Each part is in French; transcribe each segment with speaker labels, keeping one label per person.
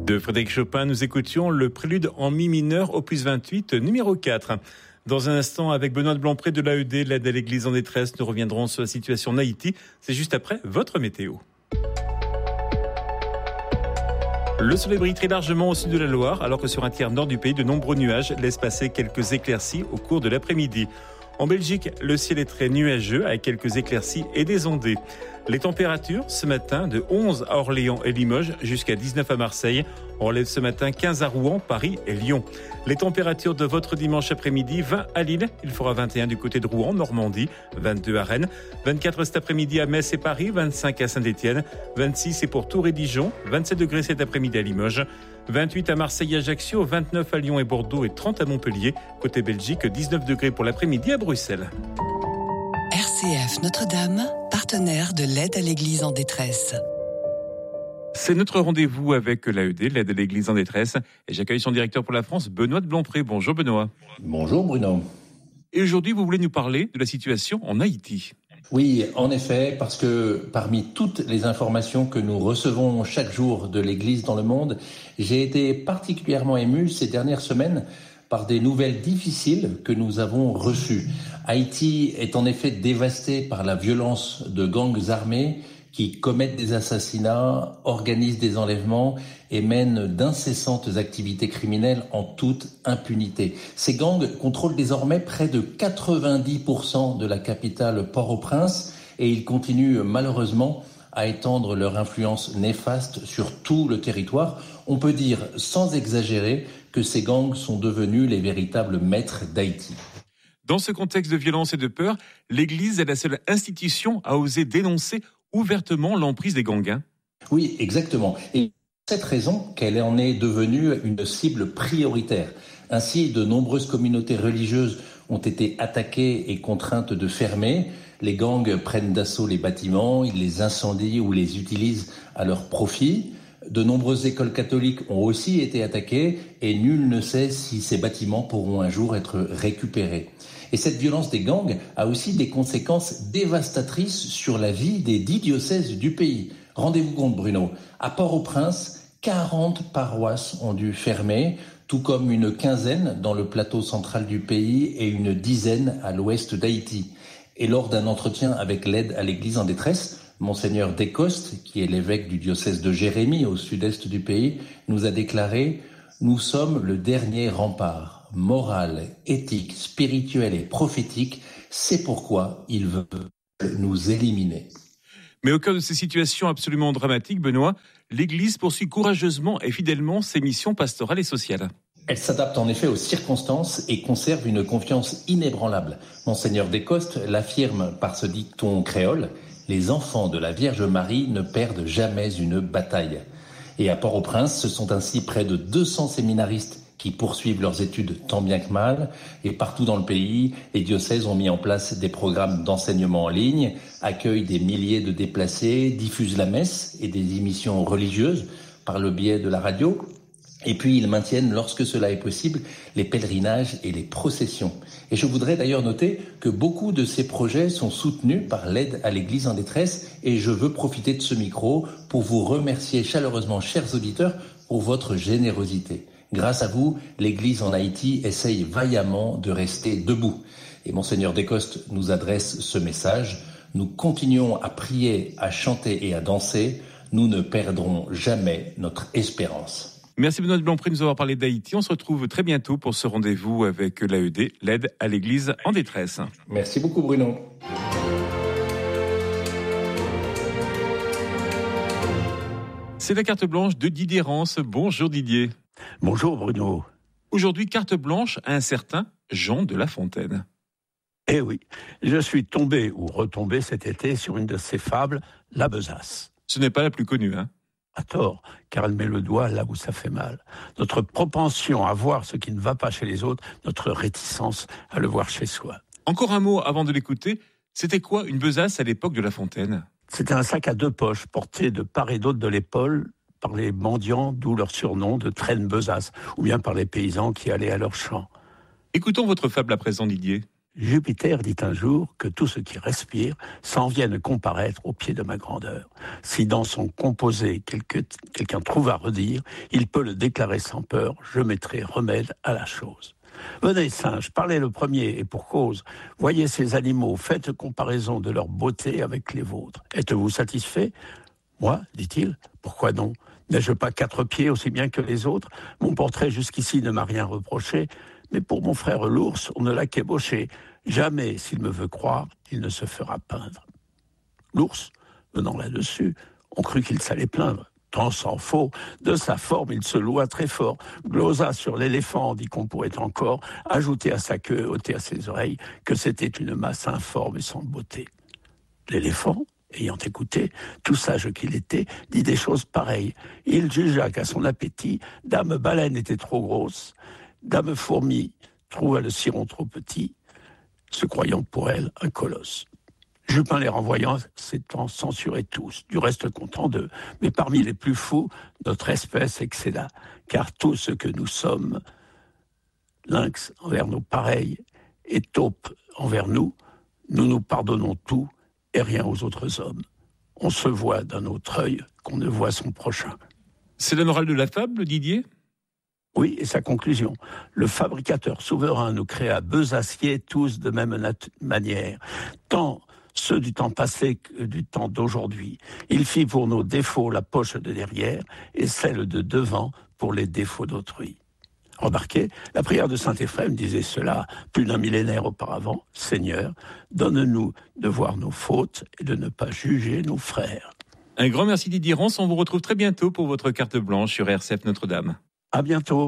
Speaker 1: De Frédéric Chopin, nous écoutions le prélude en mi mineur, opus 28, numéro 4. Dans un instant, avec Benoît de Blanpré de l'AED, l'aide à l'église en détresse, nous reviendrons sur la situation en Haïti. C'est juste après votre météo. Le soleil brille très largement au sud de la Loire, alors que sur un tiers nord du pays, de nombreux nuages laissent passer quelques éclaircies au cours de l'après-midi. En Belgique, le ciel est très nuageux avec quelques éclaircies et des ondées. Les températures ce matin de 11 à Orléans et Limoges jusqu'à 19 à Marseille. On relève ce matin 15 à Rouen, Paris et Lyon. Les températures de votre dimanche après-midi, 20 à Lille, il fera 21 du côté de Rouen, Normandie, 22 à Rennes, 24 cet après-midi à Metz et Paris, 25 à Saint-Étienne, 26 et pour Tours et Dijon, 27 degrés cet après-midi à Limoges, 28 à Marseille et Ajaccio, 29 à Lyon et Bordeaux et 30 à Montpellier. Côté Belgique, 19 degrés pour l'après-midi à Bruxelles.
Speaker 2: RCF Notre-Dame, partenaire de l'aide à l'église en détresse.
Speaker 1: C'est notre rendez-vous avec l'AED, l'aide à l'église en détresse. Et j'accueille son directeur pour la France, Benoît de Blanpré. Bonjour Benoît.
Speaker 3: Bonjour Bruno.
Speaker 1: Et aujourd'hui, vous voulez nous parler de la situation en Haïti.
Speaker 3: Oui, en effet, parce que parmi toutes les informations que nous recevons chaque jour de l'Église dans le monde, j'ai été particulièrement ému ces dernières semaines par des nouvelles difficiles que nous avons reçues. Haïti est en effet dévasté par la violence de gangs armés qui commettent des assassinats, organisent des enlèvements et mènent d'incessantes activités criminelles en toute impunité. Ces gangs contrôlent désormais près de 90% de la capitale Port-au-Prince et ils continuent malheureusement à étendre leur influence néfaste sur tout le territoire. On peut dire sans exagérer que ces gangs sont devenus les véritables maîtres d'Haïti.
Speaker 1: Dans ce contexte de violence et de peur, l'Église est la seule institution à oser dénoncer ouvertement l'emprise des gangs.
Speaker 3: Oui, exactement. Et pour cette raison qu'elle en est devenue une cible prioritaire. Ainsi, de nombreuses communautés religieuses ont été attaquées et contraintes de fermer. Les gangs prennent d'assaut les bâtiments, ils les incendient ou les utilisent à leur profit. De nombreuses écoles catholiques ont aussi été attaquées et nul ne sait si ces bâtiments pourront un jour être récupérés. Et cette violence des gangs a aussi des conséquences dévastatrices sur la vie des 10 diocèses du pays. Rendez-vous compte Bruno, à Port-au-Prince, 40 paroisses ont dû fermer, tout comme une quinzaine dans le plateau central du pays et une dizaine à l'ouest d'Haïti. Et lors d'un entretien avec l'aide à l'église en détresse, Monseigneur Descostes, qui est l'évêque du diocèse de Jérémie au sud-est du pays, nous a déclaré « Nous sommes le dernier rempart. Moral, éthique, spirituel et prophétique, c'est pourquoi il veut nous éliminer. »
Speaker 1: Mais au cœur de ces situations absolument dramatiques, Benoît, l'Église poursuit courageusement et fidèlement ses missions pastorales et sociales.
Speaker 3: Elle s'adapte en effet aux circonstances et conserve une confiance inébranlable. Monseigneur Descostes l'affirme par ce dicton créole, « Les enfants de la Vierge Marie ne perdent jamais une bataille ». Et à Port-au-Prince, ce sont ainsi près de 200 séminaristes qui poursuivent leurs études tant bien que mal. Et partout dans le pays, les diocèses ont mis en place des programmes d'enseignement en ligne, accueillent des milliers de déplacés, diffusent la messe et des émissions religieuses par le biais de la radio. Et puis ils maintiennent, lorsque cela est possible, les pèlerinages et les processions. Et je voudrais d'ailleurs noter que beaucoup de ces projets sont soutenus par l'aide à l'église en détresse. Et je veux profiter de ce micro pour vous remercier chaleureusement, chers auditeurs, pour votre générosité. Grâce à vous, l'Église en Haïti essaye vaillamment de rester debout. Et Monseigneur Descostes nous adresse ce message. Nous continuons à prier, à chanter et à danser. Nous ne perdrons jamais notre espérance.
Speaker 1: Merci Benoît de Blanpré de nous avoir parlé d'Haïti. On se retrouve très bientôt pour ce rendez-vous avec l'AED, l'aide à l'Église en détresse.
Speaker 3: Merci beaucoup Bruno.
Speaker 1: C'est la carte blanche de Didier Rance. Bonjour Didier.
Speaker 4: Bonjour Bruno.
Speaker 1: Aujourd'hui, carte blanche à un certain Jean de La Fontaine.
Speaker 4: Eh oui, je suis tombé ou retombé cet été sur une de ses fables, La Besace.
Speaker 1: Ce n'est pas la plus connue, hein ?
Speaker 4: À tort, car elle met le doigt là où ça fait mal. Notre propension à voir ce qui ne va pas chez les autres, notre réticence à le voir chez soi.
Speaker 1: Encore un mot avant de l'écouter. C'était quoi une besace à l'époque de La Fontaine ?
Speaker 4: C'était un sac à 2 poches porté de part et d'autre de l'épaule par les mendiants, d'où leur surnom de traîne besace, ou bien par les paysans qui allaient à leur champ.
Speaker 1: Écoutons votre fable à présent, Didier.
Speaker 4: Jupiter dit un jour que tout ce qui respire s'en vienne comparaître au pied de ma grandeur. Si dans son composé quelqu'un trouve à redire, il peut le déclarer sans peur, je mettrai remède à la chose. Venez, singes, parlez le premier et pour cause. Voyez ces animaux, faites comparaison de leur beauté avec les vôtres. Êtes-vous satisfait ? Moi, dit-il, pourquoi non ? N'ai-je pas 4 pieds aussi bien que les autres ? Mon portrait jusqu'ici ne m'a rien reproché, mais pour mon frère l'ours, on ne l'a qu'ébauché. Jamais, s'il me veut croire, il ne se fera peindre. L'ours, venant là-dessus, on crut qu'il s'allait plaindre. Tant s'en faut, de sa forme, il se loua très fort, glosa sur l'éléphant, dit qu'on pourrait encore ajouter à sa queue, ôter à ses oreilles, que c'était une masse informe et sans beauté. L'éléphant, ayant écouté, tout sage qu'il était, dit des choses pareilles. Il jugea qu'à son appétit, Dame Baleine était trop grosse, Dame Fourmi trouva le ciron trop petit, se croyant pour elle un colosse. Jupin les renvoyant, s'étant censurés tous, du reste content d'eux. Mais parmi les plus fous, notre espèce excéda, car tout ce que nous sommes, lynx envers nos pareils et taupe envers nous, nous nous pardonnons tout et rien aux autres hommes. On se voit d'un autre œil qu'on ne voit son prochain.
Speaker 1: C'est la morale de la fable, Didier ?
Speaker 4: Oui, et sa conclusion. Le fabricateur souverain nous créa besaciers tous de même manière, tant ceux du temps passé que du temps d'aujourd'hui. Il fit pour nos défauts la poche de derrière et celle de devant pour les défauts d'autrui. Remarquez, la prière de saint Éphrem disait cela plus d'un millénaire auparavant. Seigneur, donne-nous de voir nos fautes et de ne pas juger nos frères.
Speaker 1: Un grand merci Didier Rance, on vous retrouve très bientôt pour votre carte blanche sur RCF Notre-Dame.
Speaker 4: À bientôt.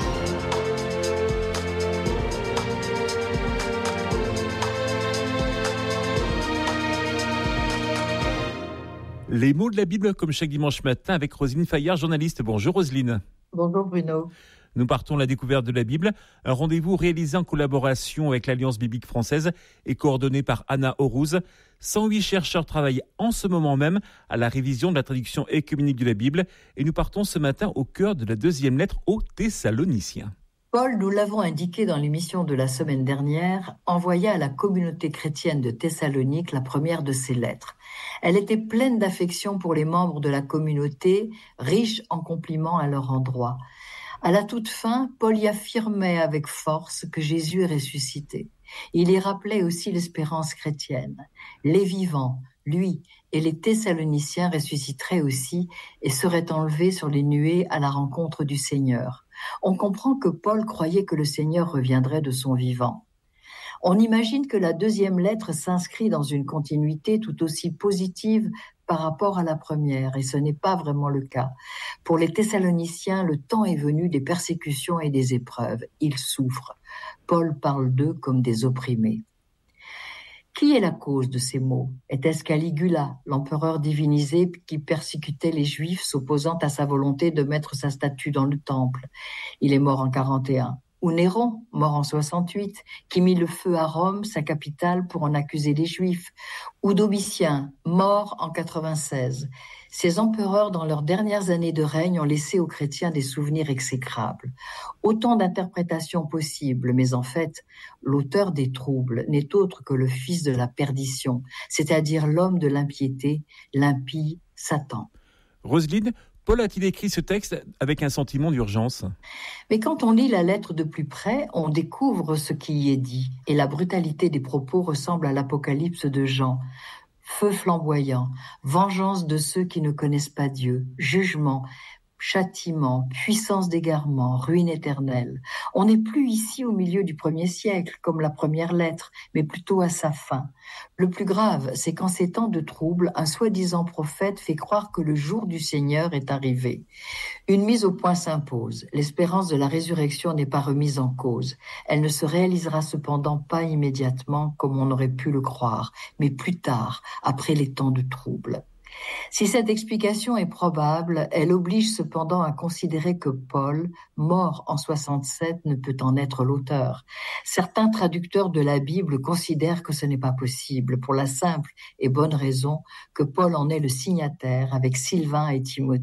Speaker 1: Les mots de la Bible, comme chaque dimanche matin, avec Roselyne Fayard, journaliste. Bonjour Roselyne.
Speaker 5: Bonjour Bruno.
Speaker 1: Nous partons à la découverte de la Bible. Un rendez-vous réalisé en collaboration avec l'Alliance biblique française et coordonné par Anna Aurouz. 108 chercheurs travaillent en ce moment même à la révision de la traduction œcuménique de la Bible. Et nous partons ce matin au cœur de la 2e lettre aux Thessaloniciens.
Speaker 5: Paul, nous l'avons indiqué dans l'émission de la semaine dernière, envoya à la communauté chrétienne de Thessalonique la première de ses lettres. Elle était pleine d'affection pour les membres de la communauté, riche en compliments à leur endroit. À la toute fin, Paul y affirmait avec force que Jésus est ressuscité. Il y rappelait aussi l'espérance chrétienne. Les vivants, lui et les Thessaloniciens ressusciteraient aussi et seraient enlevés sur les nuées à la rencontre du Seigneur. On comprend que Paul croyait que le Seigneur reviendrait de son vivant. On imagine que la 2e lettre s'inscrit dans une continuité tout aussi positive par rapport à la première, et ce n'est pas vraiment le cas. Pour les Thessaloniciens, le temps est venu des persécutions et des épreuves. Ils souffrent. Paul parle d'eux comme des opprimés. Qui est la cause de ces maux ? Était-ce Caligula, l'empereur divinisé qui persécutait les Juifs, s'opposant à sa volonté de mettre sa statue dans le temple ? Il est mort en 41. Ou Néron, mort en 68, qui mit le feu à Rome, sa capitale, pour en accuser les Juifs. Ou Domitien, mort en 96. Ces empereurs, dans leurs dernières années de règne, ont laissé aux chrétiens des souvenirs exécrables. Autant d'interprétations possibles, mais en fait, l'auteur des troubles n'est autre que le fils de la perdition, c'est-à-dire l'homme de l'impiété, l'impie, Satan.
Speaker 1: Roselyne, Paul a-t-il écrit ce texte avec un sentiment d'urgence ?
Speaker 5: Mais quand on lit la lettre de plus près, on découvre ce qui y est dit. Et la brutalité des propos ressemble à l'Apocalypse de Jean. Feu flamboyant, vengeance de ceux qui ne connaissent pas Dieu, jugement, châtiment, puissance d'égarement, ruine éternelle. On n'est plus ici au milieu du 1er siècle, comme la première lettre, mais plutôt à sa fin. Le plus grave, c'est qu'en ces temps de troubles, un soi-disant prophète fait croire que le jour du Seigneur est arrivé. Une mise au point s'impose. L'espérance de la résurrection n'est pas remise en cause. Elle ne se réalisera cependant pas immédiatement, comme on aurait pu le croire, mais plus tard, après les temps de troubles. Si cette explication est probable, elle oblige cependant à considérer que Paul, mort en 67, ne peut en être l'auteur. Certains traducteurs de la Bible considèrent que ce n'est pas possible, pour la simple et bonne raison que Paul en est le signataire avec Sylvain et Timothée.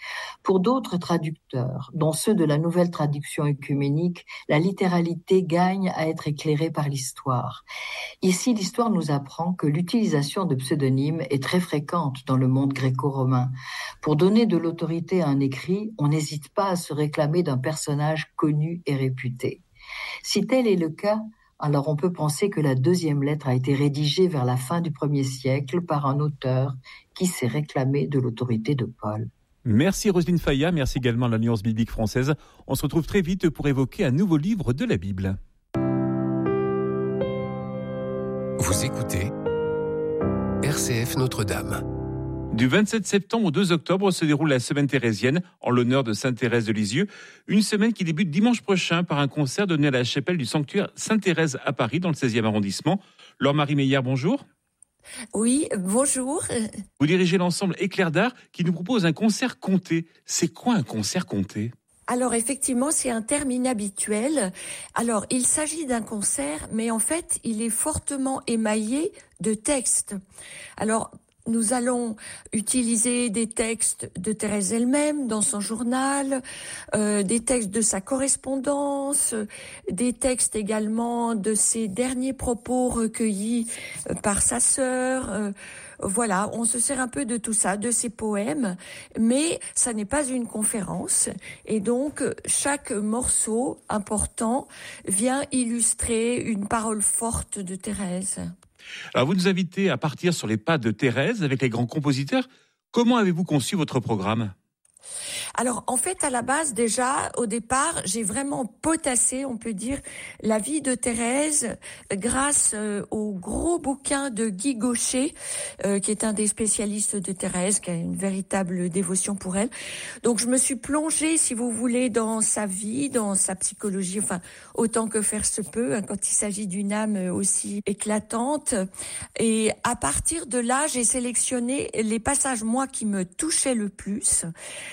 Speaker 5: Pour d'autres traducteurs, dont ceux de la nouvelle traduction œcuménique, la littéralité gagne à être éclairée par l'histoire. Ici, l'histoire nous apprend que l'utilisation de pseudonymes est très fréquente dans le monde gréco-romain. Pour donner de l'autorité à un écrit, on n'hésite pas à se réclamer d'un personnage connu et réputé. Si tel est le cas, alors on peut penser que la deuxième lettre a été rédigée vers la fin du 1er siècle par un auteur qui s'est réclamé de l'autorité de Paul.
Speaker 1: Merci Roselyne Faya, merci également à l'Alliance biblique française. On se retrouve très vite pour évoquer un nouveau livre de la Bible.
Speaker 6: Vous écoutez RCF Notre-Dame.
Speaker 1: Du 27 septembre au 2 octobre se déroule la semaine thérésienne en l'honneur de Sainte Thérèse de Lisieux. Une semaine qui débute dimanche prochain par un concert donné à la chapelle du sanctuaire Sainte-Thérèse à Paris dans le 16e arrondissement. Laure-Marie Meillard, bonjour.
Speaker 7: Oui, bonjour.
Speaker 1: Vous dirigez l'ensemble Éclair d'Art qui nous propose un concert conté. C'est quoi un concert conté ?
Speaker 7: Alors effectivement, c'est un terme inhabituel. Alors, il s'agit d'un concert, mais en fait, il est fortement émaillé de textes. Alors, nous allons utiliser des textes de Thérèse elle-même dans son journal, des textes de sa correspondance, des textes également de ses derniers propos recueillis par sa sœur. Voilà, on se sert un peu de tout ça, de ses poèmes, mais ça n'est pas une conférence. Et donc, chaque morceau important vient illustrer une parole forte de Thérèse.
Speaker 1: Alors vous nous invitez à partir sur les pas de Thérèse avec les grands compositeurs. Comment avez-vous conçu votre programme ?
Speaker 7: Alors, en fait, à la base, déjà, au départ, j'ai vraiment potassé, on peut dire, la vie de Thérèse grâce au gros bouquin de Guy Gaucher, qui est un des spécialistes de Thérèse, qui a une véritable dévotion pour elle. Donc, je me suis plongée, si vous voulez, dans sa vie, dans sa psychologie, enfin, autant que faire se peut, hein, quand il s'agit d'une âme aussi éclatante. Et à partir de là, j'ai sélectionné les passages, moi, qui me touchaient le plus.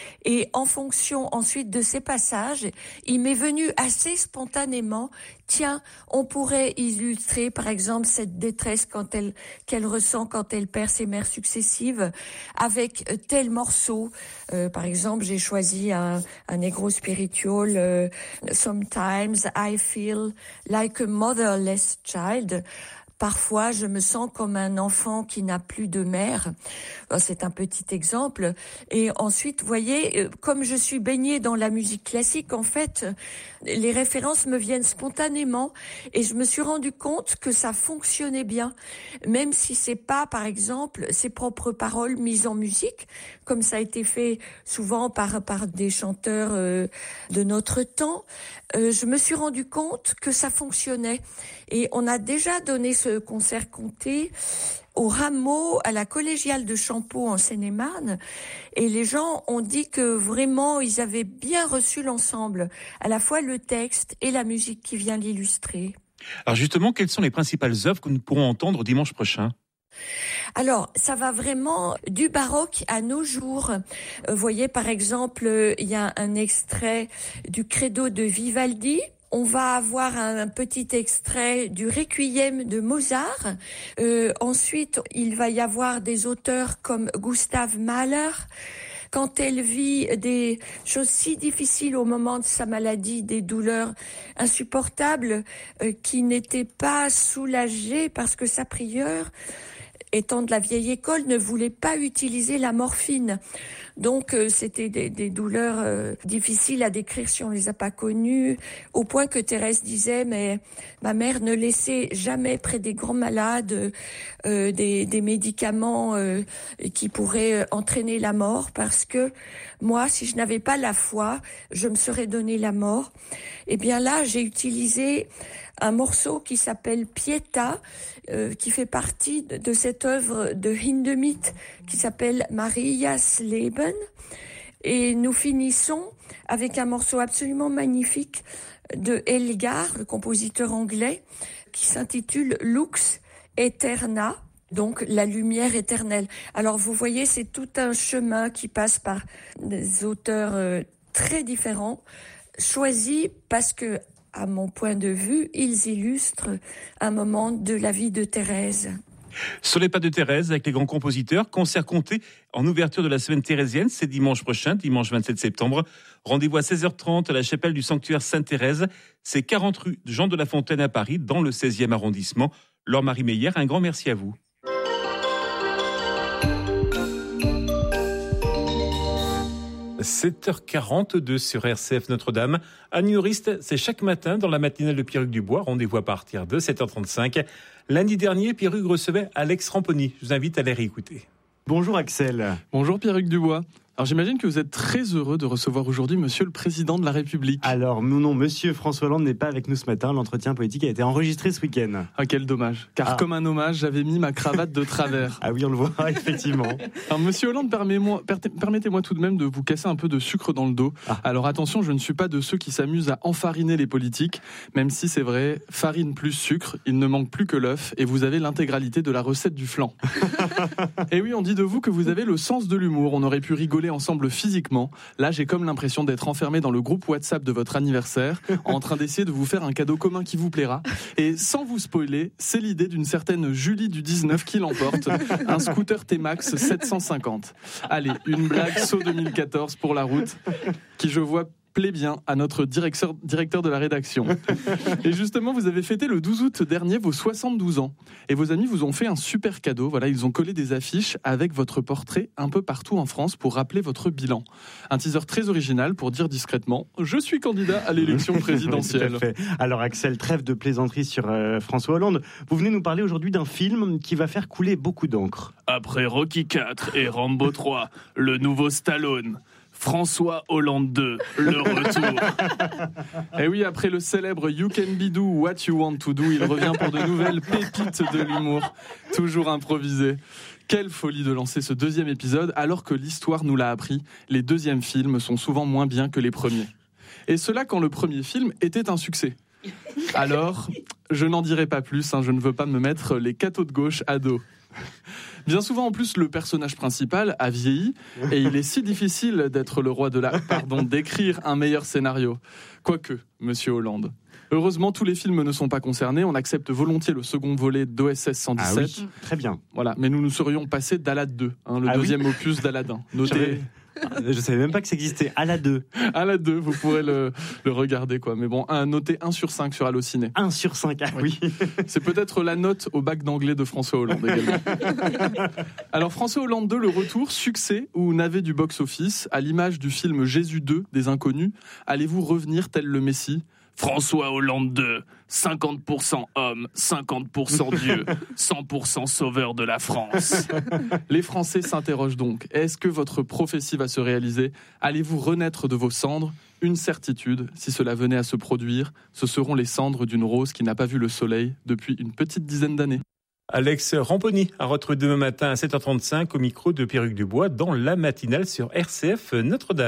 Speaker 7: Et en fonction ensuite de ces passages, il m'est venu assez spontanément, tiens, on pourrait illustrer par exemple cette détresse qu'elle ressent quand elle perd ses mères successives avec tel morceau. Par exemple, j'ai choisi un negro spiritual, Sometimes I feel like a motherless child. Parfois, je me sens comme un enfant qui n'a plus de mère. C'est un petit exemple. Et ensuite, vous voyez, comme je suis baignée dans la musique classique, en fait, les références me viennent spontanément. Et je me suis rendu compte que ça fonctionnait bien. Même si c'est pas, par exemple, ses propres paroles mises en musique, comme ça a été fait souvent par des chanteurs de notre temps. Je me suis rendu compte que ça fonctionnait. Et on a déjà donné ce concert conté au Rameau, à la collégiale de Champeaux en Seine-et-Marne. Et les gens ont dit que vraiment, ils avaient bien reçu l'ensemble, à la fois le texte et la musique qui vient l'illustrer.
Speaker 1: Alors justement, quelles sont les principales œuvres que nous pourrons entendre dimanche prochain ?
Speaker 7: Alors, ça va vraiment du baroque à nos jours. Vous voyez, par exemple, il y a un extrait du Credo de Vivaldi. On va avoir un petit extrait du Requiem de Mozart. Ensuite, il va y avoir des auteurs comme Gustav Mahler. Quand elle vit des choses si difficiles au moment de sa maladie, des douleurs insupportables, qui n'étaient pas soulagées parce que sa prieure, étant de la vieille école, ne voulait pas utiliser la morphine. Donc, c'était des douleurs difficiles à décrire si on les a pas connues, au point que Thérèse disait, mais ma mère ne laissait jamais près des grands malades des médicaments qui pourraient entraîner la mort, parce que moi, si je n'avais pas la foi, je me serais donné la mort. Et bien là, j'ai utilisé un morceau qui s'appelle Pietà, qui fait partie de cette œuvre de Hindemith qui s'appelle Marias Leben. Et nous finissons avec un morceau absolument magnifique de Elgar, le compositeur anglais, qui s'intitule Lux Aeterna, donc la lumière éternelle. Alors vous voyez, c'est tout un chemin qui passe par des auteurs très différents, choisis parce que, à mon point de vue, ils illustrent un moment de la vie de Thérèse.
Speaker 1: Sur les pas de Thérèse avec les grands compositeurs, concert compté en ouverture de la semaine thérésienne, c'est dimanche prochain, dimanche 27 septembre. Rendez-vous à 16h30 à la chapelle du sanctuaire Sainte-Thérèse. C'est 40 rue Jean de La Fontaine à Paris, dans le 16e arrondissement. Laure-Marie Meyer, un grand merci à vous. 7h42 sur RCF Notre-Dame. Anne Humoriste, c'est chaque matin dans la matinale de Pierruc Dubois. Rendez-vous à partir de 7h35. Lundi dernier, Pierruc recevait Alex Ramponi. Je vous invite à les réécouter.
Speaker 8: Bonjour Axel.
Speaker 9: Bonjour Pierruc Dubois. Alors j'imagine que vous êtes très heureux de recevoir aujourd'hui Monsieur le Président de la République.
Speaker 8: Alors non, Monsieur François Hollande n'est pas avec nous ce matin. L'entretien politique a été enregistré ce week-end.
Speaker 9: Ah quel dommage, car comme un hommage, j'avais mis ma cravate de travers.
Speaker 8: Ah oui, on le voit, effectivement.
Speaker 9: Alors Monsieur Hollande, permettez-moi tout de même de vous casser un peu de sucre dans le dos. Alors attention, je ne suis pas de ceux qui s'amusent à enfariner les politiques, même si c'est vrai, farine plus sucre, il ne manque plus que l'œuf, et vous avez l'intégralité de la recette du flan. Et oui, on dit de vous que vous avez le sens de l'humour, on aurait pu rigoler ensemble physiquement. Là, j'ai comme l'impression d'être enfermé dans le groupe WhatsApp de votre anniversaire, en train d'essayer de vous faire un cadeau commun qui vous plaira. Et sans vous spoiler, c'est l'idée d'une certaine Julie du 19 qui l'emporte, un scooter T-Max 750. Allez, une blague saut 2014 pour la route, qui je vois plaît bien à notre directeur de la rédaction. Et justement, vous avez fêté le 12 août dernier vos 72 ans. Et vos amis vous ont fait un super cadeau. Voilà, ils ont collé des affiches avec votre portrait un peu partout en France pour rappeler votre bilan. Un teaser très original pour dire discrètement « Je suis candidat à l'élection présidentielle ».
Speaker 8: Tout à fait. Alors Axel, trêve de plaisanterie sur François Hollande. Vous venez nous parler aujourd'hui d'un film qui va faire couler beaucoup d'encre.
Speaker 9: Après Rocky 4 et Rambo 3, le nouveau Stallone. François Hollande 2, le retour. Et oui, après le célèbre You Can Be Do What You Want to Do, il revient pour de nouvelles pépites de l'humour, toujours improvisées. Quelle folie de lancer ce deuxième épisode, alors que l'histoire nous l'a appris, les deuxièmes films sont souvent moins bien que les premiers. Et cela quand le premier film était un succès. Alors, je n'en dirai pas plus, je ne veux pas me mettre les cathos de gauche à dos. Bien souvent, en plus, le personnage principal a vieilli et il est si difficile d'être le roi de d'écrire un meilleur scénario. Quoique, Monsieur Hollande. Heureusement, tous les films ne sont pas concernés. On accepte volontiers le second volet d'OSS 117.
Speaker 8: Ah oui, très bien.
Speaker 9: Voilà, mais nous serions passés d'Alad 2, le deuxième opus d'Aladin. Notez.
Speaker 8: Je savais même pas que ça existait. Alad 2.
Speaker 9: Alad 2, vous pourrez le regarder, quoi. Mais bon, noté 1 sur 5 sur Allociné.
Speaker 8: 1 sur 5, ah oui.
Speaker 9: C'est peut-être la note au bac d'anglais de François Hollande également. Alors, François Hollande 2, le retour, succès ou navet du box-office, à l'image du film Jésus 2 des Inconnus, allez-vous revenir tel le Messie ? François Hollande 2, 50% homme, 50% Dieu, 100% sauveur de la France. Les Français s'interrogent donc, est-ce que votre prophétie va se réaliser ? Allez-vous renaître de vos cendres ? Une certitude, si cela venait à se produire, ce seront les cendres d'une rose qui n'a pas vu le soleil depuis une petite dizaine d'années.
Speaker 1: Alex Ramponi à retrouver demain matin à 7h35 au micro de Pierruc Dubois dans la matinale sur RCF Notre-Dame.